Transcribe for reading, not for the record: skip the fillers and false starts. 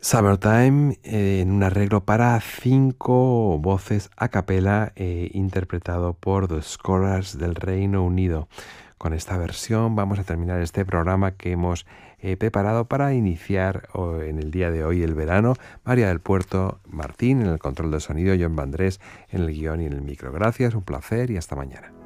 Summertime, en un arreglo para 5 voces a capela, interpretado por The Scholars del Reino Unido. Con esta versión vamos a terminar este programa que hemos preparado para iniciar en el día de hoy el verano. María del Puerto Martín en el control de sonido, John Vandrés en el guión y en el micro. Gracias, un placer y hasta mañana.